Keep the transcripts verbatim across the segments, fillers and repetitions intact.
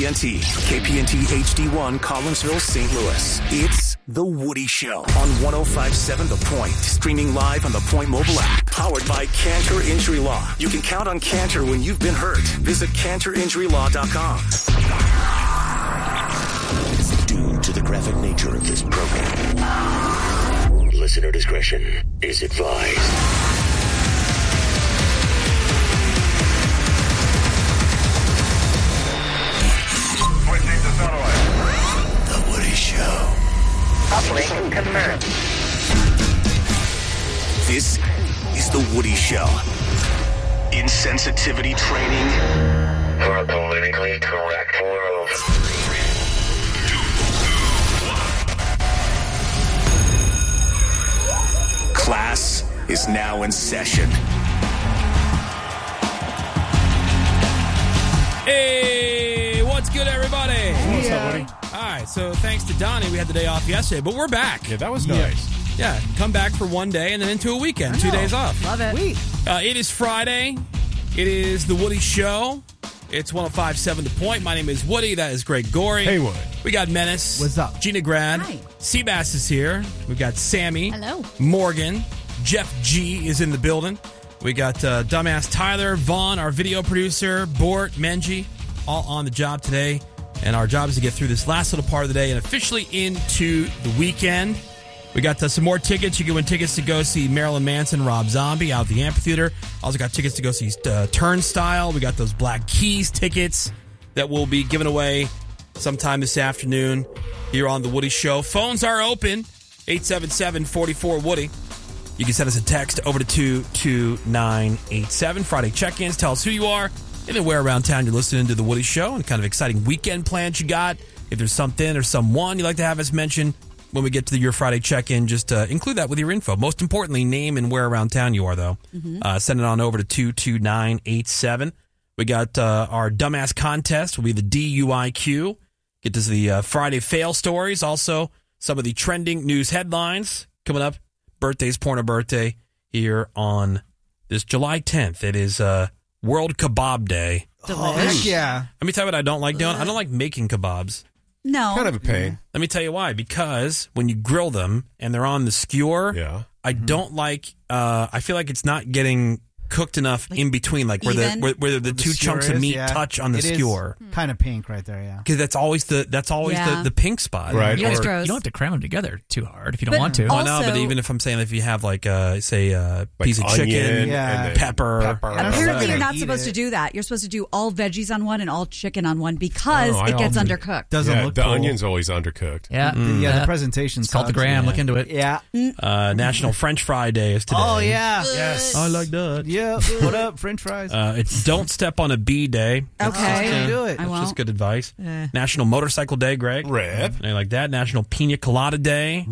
P N T, K P N T H D one, Collinsville, Saint Louis. It's The Woody Show on one oh five point seven The Point. Streaming live on the Point mobile app. Powered by Cantor Injury Law. You can count on Cantor when you've been hurt. Visit cantor injury law dot com. Due to the graphic nature of this program, listener discretion is advised. The Woody Show. Uplink confirmed. This is The Woody Show. Insensitivity training For a politically correct world. Class is now in session. Hey, what's good, everybody? What's up, Woody? All right, so thanks to Donnie, we had the day off yesterday, but we're back. Yeah, that was nice. Yeah, come back for one day and then into a weekend, two days off. Love it. Uh, it is Friday. It is The Woody Show. It's one oh five point seven The Point. My name is Woody. That is Greg Gorey. Hey, Woody. We got Menace. What's up? Gina Grad. Hi. Seabass is here. We've got Sammy. Hello. Morgan. Jeff G is in the building. We got uh, Dumbass Tyler, Vaughn, our video producer, Bort, Menji, all on the job today. And our job is to get through this last little part of the day and officially into the weekend. We got uh, some more tickets. You can win tickets to go see Marilyn Manson, Rob Zombie out at the amphitheater. Also got tickets to go see uh, Turnstile. We got those Black Keys tickets that will be given away sometime this afternoon here on The Woody Show. Phones are open, eight seven seven, four four, Woody. You can send us a text over to two two nine eight seven. Friday check-ins. Tell us who you are and then where around town you're listening to The Woody Show and kind of exciting weekend plans you got. If there's something or someone you'd like to have us mention when we get to the Your Friday check-in, just uh, include that with your info. Most importantly, name and where around town you are, though. Mm-hmm. Uh, send it on over to two two nine eight seven. We got uh, our Dumbass Contest. Will be the D U I Q. Get to the uh, Friday fail stories. Also, some of the trending news headlines coming up. Birthday's Porno Birthday here on this July tenth. It is uh, World Kebab Day. Oh, heck yeah. Let me tell you what I don't like doing. I don't like making kebabs. No. Kind of a pain. Let me tell you why. Because when you grill them and they're on the skewer, Yeah. I don't like. Uh, I feel like it's not getting cooked enough in between, like where the even? where, where the two skewer chunks of is, meat yeah. touch on the It is skewer. kind of pink right there, yeah. Because that's always the that's always Yeah. the, the pink spot. Right. You don't, Or- have to, gross. you don't have to cram them together too hard if you don't But want to. Oh no, but Also- even if I'm saying if you have like uh, say a Like piece of onion chicken, Yeah. and then pepper, pepper. I don't Apparently, know. you're not Eat supposed it. to do that. You're supposed to do all veggies on one and all chicken on one because Oh, I it gets all- undercooked. Doesn't Yeah, look the cool. onion's always undercooked. Yeah, The- yeah, Uh, the presentation It's called the sucks. gram. Yeah. Look into it. Yeah. uh, National French Fry Day is today. Oh, yeah. Yes. I like that. Yeah. What up, French fries? Uh, it's Don't Step on a Bee Day. That's Okay. just, uh, Do it. I That's won't. just good advice. Eh. National Motorcycle Day, Greg. Rip. I like that. National Pina Colada Day.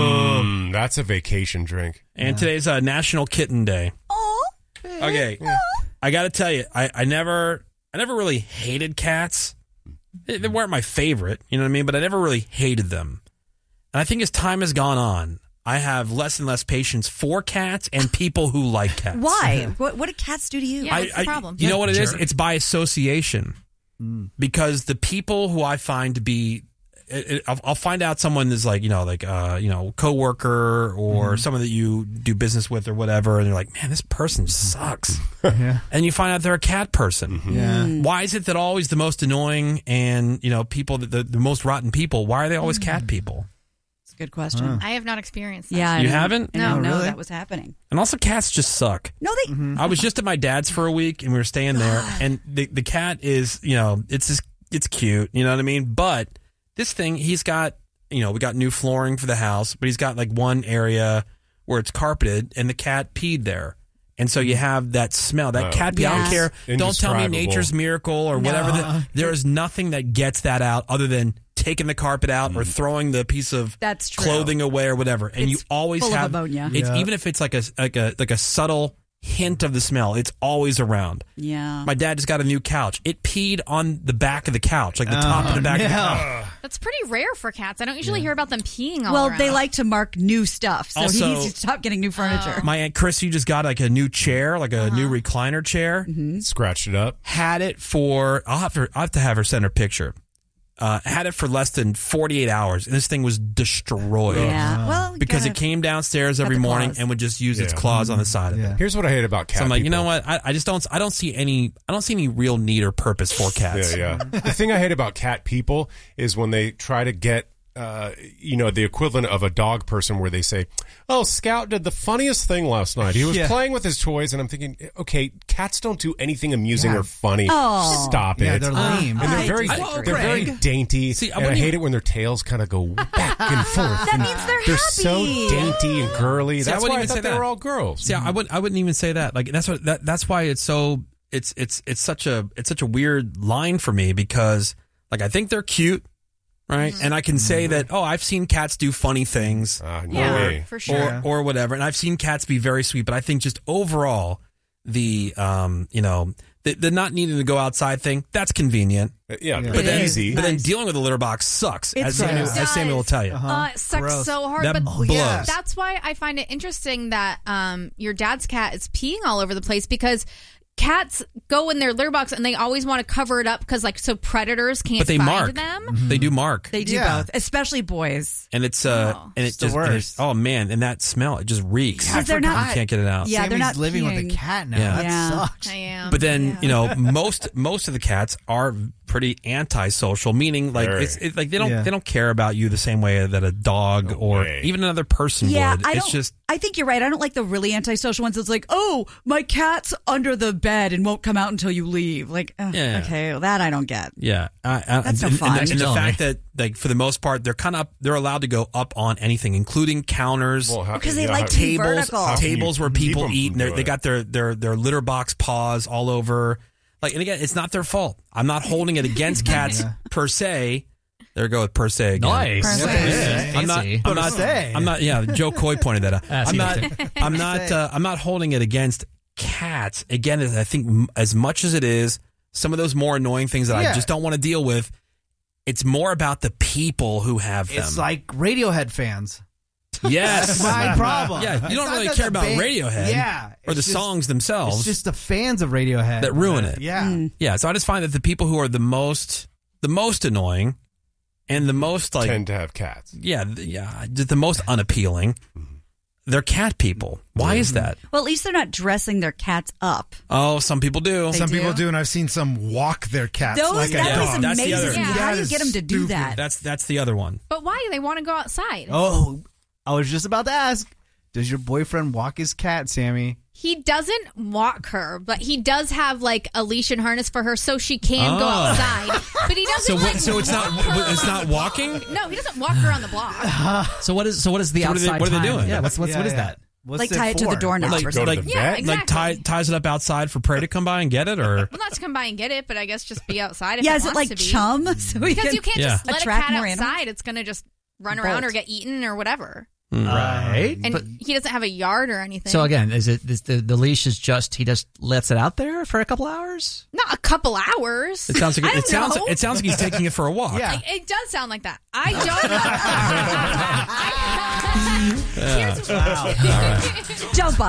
Mm, that's a vacation drink. And today's uh, National Kitten Day. Oh. Okay, I got to tell you, I, I never, I never really hated cats. They, they weren't my favorite, you know what I mean? But I never really hated them. And I think as time has gone on, I have less and less patience for cats and people who like cats. Why? what, what do cats do to you? Yeah. I, what's the I- problem? You Yeah, know what it is? jerk. It's by association. Because the people who I find to be, it, it, I'll, I'll find out someone is like, you know, like, uh, you know, coworker or someone that you do business with or whatever, and they're like, man, this person sucks. Yeah. And you find out they're a cat person. Yeah. Why is it that always the most annoying and, you know, people, that the, the most rotten people, why are they always cat people? That's a good question. I have not experienced that. Yeah. I You didn't- haven't? I didn't No, know really? that was happening. And also cats just suck. No, they. I was just at my dad's for a week and we were staying there, and the the cat is, you know, it's just, it's cute, you know what I mean? But this thing, he's got, you know, we got new flooring for the house, but he's got like one area where it's carpeted and the cat peed there. And so you have that smell, that Oh. cat pee. I don't Yes. care. Don't tell me Indescribable. nature's miracle or whatever. That, there is nothing that gets that out other than taking the carpet out or throwing the piece of That's true. clothing away or whatever. And It's you always full of have ammonia. It's Yeah. even if it's like a like a like a subtle hint of the smell. It's always around. Yeah. My dad just got a new couch. It peed on the back of the couch, like the top of the back of the couch. That's pretty rare for cats. I don't usually hear about them peeing all Well, around. they like to mark new stuff, so Also- he needs to stop getting new furniture. My Aunt Chrissy just got like a new chair, like a new recliner chair. Scratched it up. Had it for, I'll have to, I'll have to have her send her picture. Uh, had it for less than forty-eight hours, and this thing was destroyed. Yeah. Well, Because gotta- it came downstairs every the morning claws. and would just use its Yeah. claws on the side of Yeah. it. Here's what I hate about cat So I'm like, you people. know what? I, I just don't. I don't see any. I don't see any real need or purpose for cats. Yeah, yeah. The thing I hate about cat people is when they try to get, uh, you know, the equivalent of a dog person where they say, oh, Scout did the funniest thing last night. He was Yeah. playing with his toys, and I'm thinking, okay, cats don't do anything amusing Yeah. or funny. Oh. Stop Yeah, it. they're lame. And they're I very, disagree. they're very dainty. See, I and I wouldn't hate even- it when their tails kind of go back and forth. That and means they're They're happy. so dainty and girly. See, I That's wouldn't why I even thought say they that. were all girls. See, I wouldn't. I wouldn't even say that. Like that's what. That, that's why it's so. It's it's it's such a it's such a weird line for me because like I think they're cute, right? And I can say that oh I've seen cats do funny things. Uh, no Yeah, way. for sure. or or whatever. And I've seen cats be very sweet, but I think just overall the um you know the, the not needing to go outside thing that's convenient. Uh, Yeah, Yeah. but It then is. easy. But then Nice. dealing with a litter box sucks, It's as Samuel, gross. as Samuel will tell you. Uh, it sucks Gross. so hard, That but blows. yeah. that's why I find it interesting that um, your dad's cat is peeing all over the place because cats go in their litter box and they always want to cover it up because like so predators can't But they find mark. them. They do mark. They do Yeah. both, especially boys. And it's uh Oh. and it It's the just and it's- worst. oh man, and that smell it just reeks. Because they're not- You can't get it out. Yeah, they're Sammy's not living with peeing. a cat now. Yeah. That Yeah. sucks. I am. But then Yeah. you know most most of the cats are pretty antisocial, meaning like Very. it's it, like they don't Yeah. they don't care about you the same way that a dog No or way. even another person Yeah, would. I it's don't. just I think you're right. I don't like the really antisocial ones. It's like, oh, my cat's under the bed and won't come out until you leave. Like, uh, Yeah. okay, well, that I don't get. yeah. I, I, That's no and, fun. and, the, and the Telling fact me. that like for the most part they're kind of they're allowed to go up on anything, including counters. Well, how- Because they yeah, like how- to be tables, vertical. How can tables you where keep people them eat, from and they're- doing they it? got their their their litter box paws all over. Like, and again, it's not their fault. I'm not holding it against cats per se. There we go with per se again. Nice. Per se. Yeah, I'm not. fancy. I'm not. se. I'm not. Yeah, Joe Coy pointed that out. Ah, I'm see, not. interesting. I'm not. Uh, I'm not holding it against cats. Again, I think m- as much as it is some of those more annoying things that I Yeah. just don't want to deal with. It's more about the people who have them. It's like Radiohead fans. yes, That's my problem. Yeah, you It's don't not really that care the about band- Radiohead. Yeah, or the it's just- songs themselves. It's just the fans of Radiohead That ruin it. Yeah. Yeah, so I just find that the people who are the most the most annoying and the most like tend to have cats. yeah, the, yeah, just the most unappealing, they're cat people. Why is that? Well, at least they're not dressing their cats up. Oh, some people do. They Some do? people do, and I've seen some walk their cats Those like a that dog. was That's the amazing. other- How That do you is get them to do stupid. that? That's that's the other one. But why? They want to go outside. Oh, I was just about to ask. Does your boyfriend walk his cat, Sammy? He doesn't walk her, but he does have like a leash and harness for her so she can go Oh. outside. But he doesn't So like what, so it's not walk her it's not around. walking. No, he doesn't walk her on the block. So what is so what is the So what are they- outside what are they time? doing? Yeah, what's what's Yeah, what is yeah. that? What's Like tie it to for? the doorknob Like, or Go to something. the Yeah, vet? exactly. Like tie, ties it up outside for prey to come by and get it, or Well, not to come by and get it, but I guess just be outside. If Yeah, it is it wants like to be. chum? So we Because can you can't Yeah. just let a attract cat more outside. animals? It's going to just run around Bolt. or get eaten or whatever. Right. And But- he doesn't have a yard or anything. So again, is it is the the leash is just he just lets it out there for a couple hours? not a couple hours. it sounds like I it don't sounds know. it sounds like he's taking it for a walk. Yeah. It, it does sound like that. I don't know. I, here's, Jump